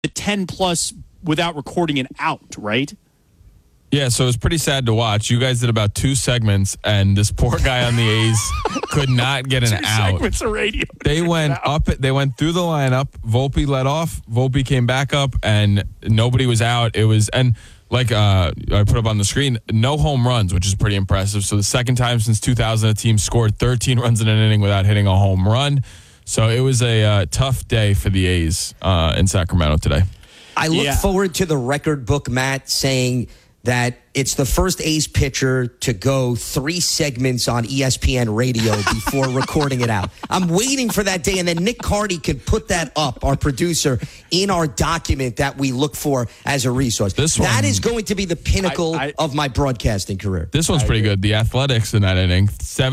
the 10 plus without recording it out, right? Yeah, so it was pretty sad to watch. You guys did about 2 segments, and this poor guy on the A's could not get an 2 out. segments of radio. They went up. They went through the lineup. Volpe led off. Volpe came back up, and nobody was out. It was like I put up on the screen, no home runs, which is pretty impressive. So the second time since 2000, a team scored 13 runs in an inning without hitting a home run. So it was a tough day for the A's in Sacramento today. I look forward to the record book, Matt, saying that it's the first A's pitcher to go 3 segments on ESPN radio before recording it out. I'm waiting for that day, and then Nick Carty could put that up, our producer, in our document that we look for as a resource. That is going to be the pinnacle of my broadcasting career. This one's pretty good. The Athletics in that inning,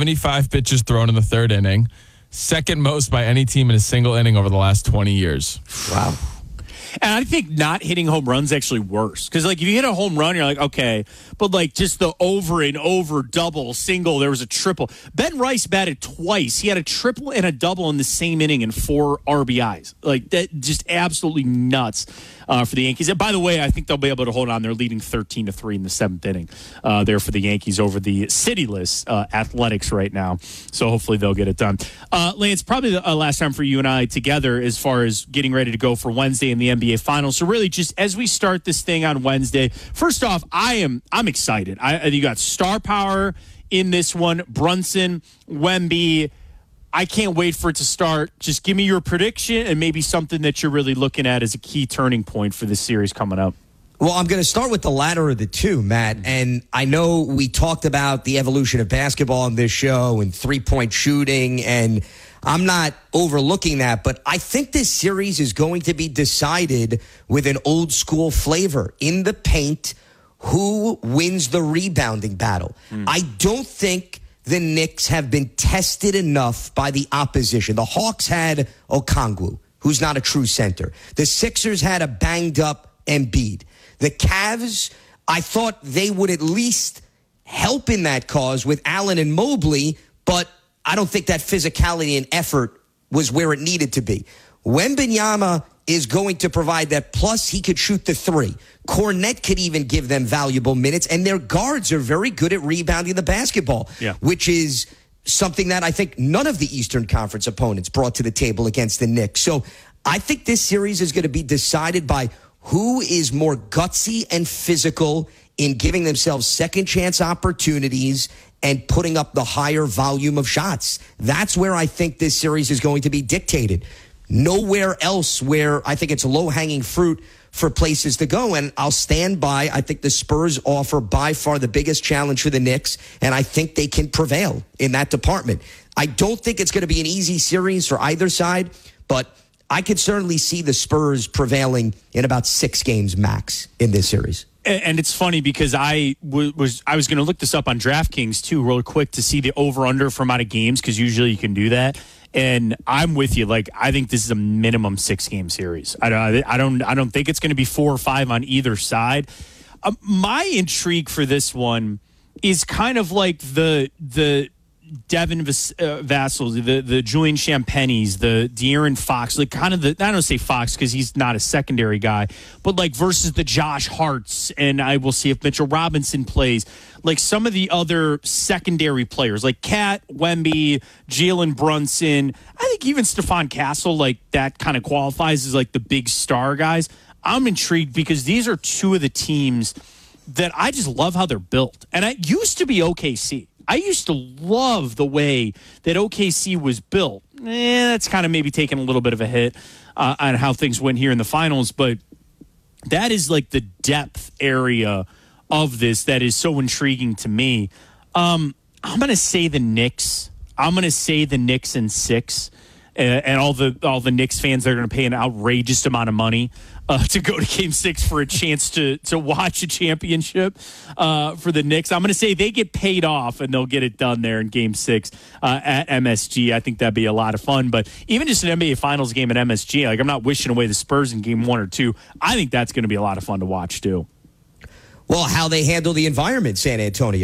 75 pitches thrown in the third inning, second most by any team in a single inning over the last 20 years. Wow. And I think not hitting home runs actually worse. Because, like, if you hit a home run, you're like, okay. But, like, just the over and over double, single, there was a triple. Ben Rice batted twice. He had a triple and a double in the same inning and 4 RBIs. Like, that just absolutely nuts for the Yankees. And by the way, I think they'll be able to hold on. They're leading 13-3 in the 7th inning there for the Yankees over the cityless Athletics right now. So hopefully they'll get it done. Lance, probably the last time for you and I together as far as getting ready to go for Wednesday in the NBA Finals. So really, just as we start this thing on Wednesday, first off, I'm excited. You got star power in this one. Brunson, Wemby. I can't wait for it to start. Just give me your prediction and maybe something that you're really looking at as a key turning point for this series coming up. Well, I'm going to start with the latter of the two, Matt. And I know we talked about the evolution of basketball on this show and three-point shooting, and I'm not overlooking that, but I think this series is going to be decided with an old-school flavor. In the paint, who wins the rebounding battle? I don't think the Knicks have been tested enough by the opposition. The Hawks had Okongwu, who's not a true center. The Sixers had a banged-up Embiid. The Cavs, I thought they would at least help in that cause with Allen and Mobley, but I don't think that physicality and effort was where it needed to be. Wembanyama is going to provide that, plus he could shoot the 3. Cornette could even give them valuable minutes, and their guards are very good at rebounding the basketball, which is something that I think none of the Eastern Conference opponents brought to the table against the Knicks. So I think this series is going to be decided by who is more gutsy and physical in giving themselves second chance opportunities and putting up the higher volume of shots. That's where I think this series is going to be dictated. Nowhere else where I think it's low-hanging fruit for places to go. And I'll stand by, I think the Spurs offer by far the biggest challenge for the Knicks, and I think they can prevail in that department. I don't think it's going to be an easy series for either side, but I could certainly see the Spurs prevailing in about 6 games max in this series. And it's funny because I was going to look this up on DraftKings too, real quick, to see the over/under for amount of games, because usually you can do that. And I'm with you. Like, I think this is a minimum 6-game series. I don't think it's going to be 4 or 5 on either side. My intrigue for this one is kind of like the Devin Vassell, the Julian Champagnes, the De'Aaron Fox, like kind of I don't say Fox because he's not a secondary guy, but like versus the Josh Harts, and I will see if Mitchell Robinson plays. Like some of the other secondary players, like Cat, Wemby, Jalen Brunson. I think even Stephon Castle, like that kind of qualifies as like the big star guys. I'm intrigued because these are 2 of the teams that I just love how they're built. And it used to be OKC. I used to love the way that OKC was built. That's kind of maybe taking a little bit of a hit on how things went here in the finals, but that is like the depth area of this that is so intriguing to me. I'm going to say the Knicks. I'm going to say the Knicks in 6. And all the Knicks fans that are going to pay an outrageous amount of money to go to Game 6 for a chance to watch a championship for the Knicks. I'm going to say they get paid off and they'll get it done there in Game 6 at MSG. I think that'd be a lot of fun. But even just an NBA Finals game at MSG, like I'm not wishing away the Spurs in Game 1 or 2. I think that's going to be a lot of fun to watch too. Well, how they handle the environment, San Antonio.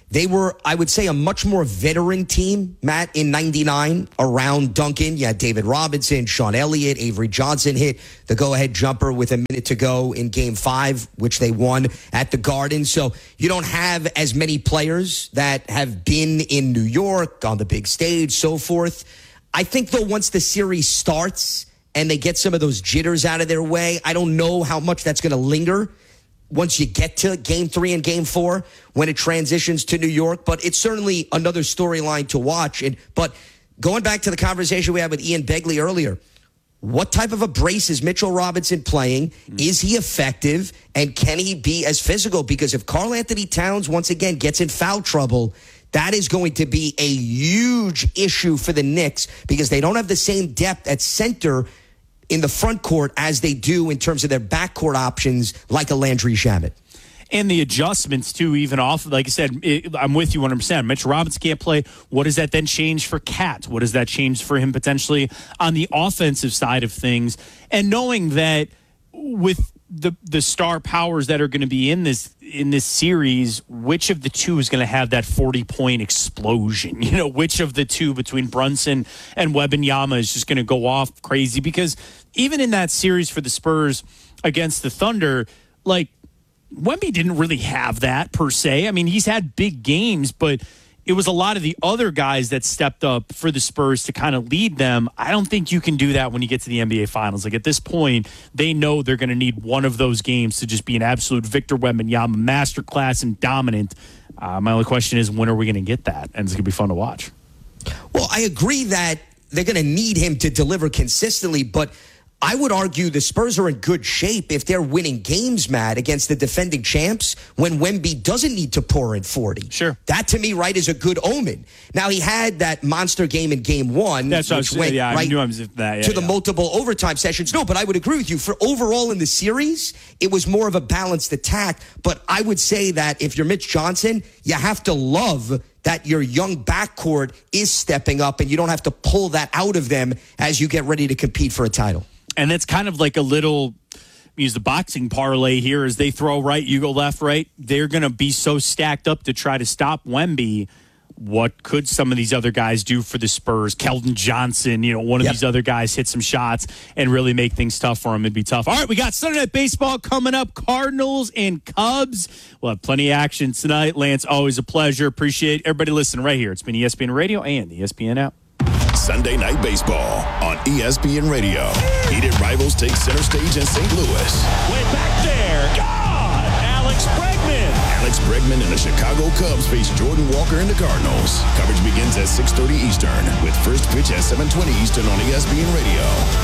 They were, I would say, a much more veteran team, Matt, in 99 around Duncan. You had David Robinson, Sean Elliott, Avery Johnson hit the go-ahead jumper with a minute to go in Game 5, which they won at the Garden. So you don't have as many players that have been in New York on the big stage, so forth. I think, though, once the series starts and they get some of those jitters out of their way, I don't know how much that's going to linger once you get to Game 3 and Game 4 when it transitions to New York. But it's certainly another storyline to watch. But going back to the conversation we had with Ian Begley earlier, what type of a brace is Mitchell Robinson playing? Is he effective? And can he be as physical? Because if Karl Anthony Towns, once again, gets in foul trouble, that is going to be a huge issue for the Knicks because they don't have the same depth at center in the front court as they do in terms of their backcourt options like a Landry Shamet. And the adjustments, too, even off, like I said, I'm with you 100%. Mitch Robinson can't play. What does that then change for Cat? What does that change for him potentially on the offensive side of things? And knowing that with the star powers that are going to be in this series, which of the two is going to have that 40-point explosion? You know, which of the two between Brunson and Wembanyama is just going to go off crazy? Because even in that series for the Spurs against the Thunder, like, Wemby didn't really have that per se. I mean, he's had big games, but it was a lot of the other guys that stepped up for the Spurs to kind of lead them. I don't think you can do that when you get to the NBA Finals. Like, at this point, they know they're going to need one of those games to just be an absolute Victor Wembanyama masterclass and dominant. My only question is, when are we going to get that? And it's going to be fun to watch. Well, I agree that they're going to need him to deliver consistently, but I would argue the Spurs are in good shape if they're winning games, Matt, against the defending champs when Wemby doesn't need to pour in 40. Sure. That, to me, right, is a good omen. Now, he had that monster game in Game 1. That's what I was saying. Yeah, I knew I was that. To the multiple overtime sessions. No, but I would agree with you. For overall in the series, it was more of a balanced attack. But I would say that if you're Mitch Johnson, you have to love that your young backcourt is stepping up and you don't have to pull that out of them as you get ready to compete for a title. And that's kind of like a little, use the boxing parlay here, as they throw right, you go left, right. They're going to be so stacked up to try to stop Wemby. What could some of these other guys do for the Spurs? Keldon Johnson, one of these other guys hit some shots and really make things tough for him. It'd be tough. All right, we got Sunday Night Baseball coming up. Cardinals and Cubs. We'll have plenty of action tonight. Lance, always a pleasure. Appreciate everybody listening right here. It's been ESPN Radio and the ESPN app. Sunday Night Baseball on ESPN Radio. Heated rivals take center stage in St. Louis. Way back there. God! Alex Bregman. Alex Bregman and the Chicago Cubs face Jordan Walker and the Cardinals. Coverage begins at 6:30 Eastern with first pitch at 7:20 Eastern on ESPN Radio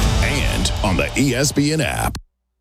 and on the ESPN app.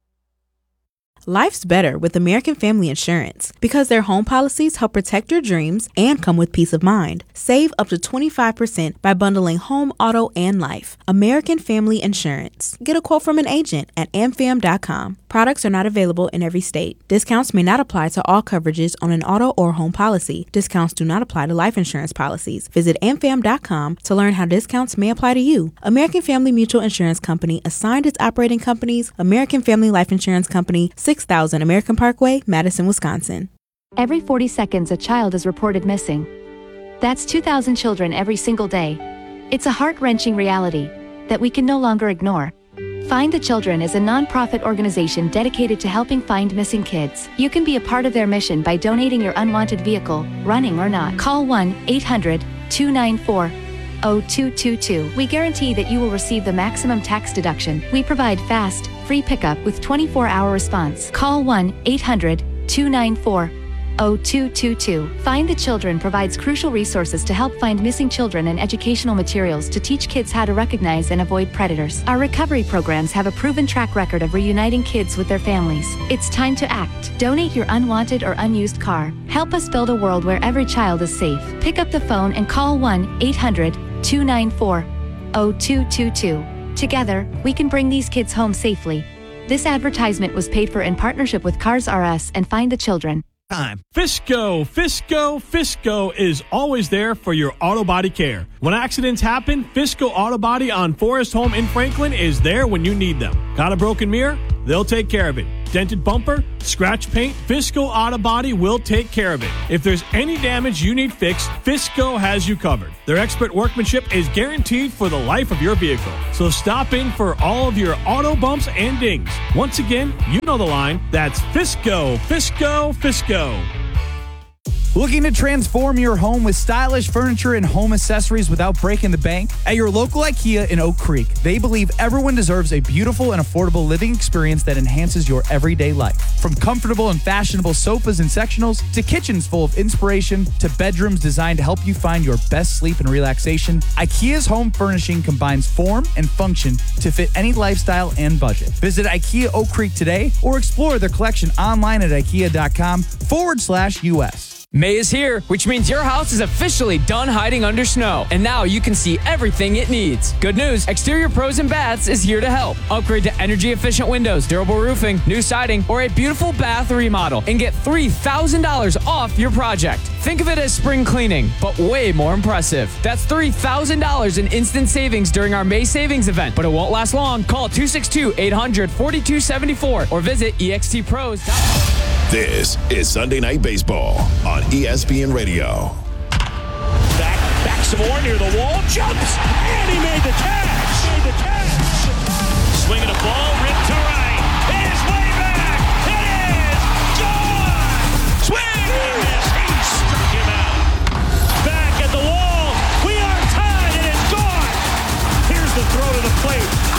Life's better with American Family Insurance because their home policies help protect your dreams and come with peace of mind. Save up to 25% by bundling home, auto, and life. American Family Insurance. Get a quote from an agent at amfam.com. Products are not available in every state. Discounts may not apply to all coverages on an auto or home policy. Discounts do not apply to life insurance policies. Visit amfam.com to learn how discounts may apply to you. American Family Mutual Insurance Company assigned its operating companies American Family Life Insurance Company, 6000 American Parkway, Madison, Wisconsin. Every 40 seconds, a child is reported missing. That's 2,000 children every single day. It's a heart-wrenching reality that we can no longer ignore. Find the Children is a non-profit organization dedicated to helping find missing kids. You can be a part of their mission by donating your unwanted vehicle, running or not. Call 1-800-294-0222. We guarantee that you will receive the maximum tax deduction. We provide fast, free pickup with 24-hour response. Call 1-800-294-0222. Find the Children provides crucial resources to help find missing children and educational materials to teach kids how to recognize and avoid predators. Our recovery programs have a proven track record of reuniting kids with their families. It's time to act. Donate your unwanted or unused car. Help us build a world where every child is safe. Pick up the phone and call 1-800-294-0222. Together, we can bring these kids home safely. This advertisement was paid for in partnership with Cars R Us and Find the Children. Fisco is always there for your auto body care. When accidents happen, Fisco Auto Body on Forest Home in Franklin is there when you need them. Got a broken mirror? They'll take care of it. dented bumper, scratch paint, Fisco Auto Body will take care of it. If there's any damage you need fixed, Fisco has you covered. Their expert workmanship is guaranteed for the life of your vehicle. So stop in for all of your auto bumps and dings. Once again, you know the line. That's Fisco, Fisco, Fisco. Looking to transform your home with stylish furniture and home accessories without breaking the bank? At your local IKEA in Oak Creek, they believe everyone deserves a beautiful and affordable living experience that enhances your everyday life. From comfortable and fashionable sofas and sectionals, to kitchens full of inspiration, to bedrooms designed to help you find your best sleep and relaxation, IKEA's home furnishing combines form and function to fit any lifestyle and budget. Visit IKEA Oak Creek today or explore their collection online at ikea.com/US. May is here, which means your house is officially done hiding under snow. And now you can see everything it needs. Good news, Exterior Pros and Baths is here to help. Upgrade to energy-efficient windows, durable roofing, new siding, or a beautiful bath remodel and get $3,000 off your project. Think of it as spring cleaning, but way more impressive. That's $3,000 in instant savings during our May savings event, but it won't last long. Call 262-800-4274 or visit extpros.com. This is Sunday Night Baseball on ESPN Radio. Back some more near the wall, jumps, and he made the catch. Swinging a ball, ripped to right. It is way back. It is gone. Swing and miss. He struck him out. Back at the wall. We are tied. It is gone. Here's the throw to the plate.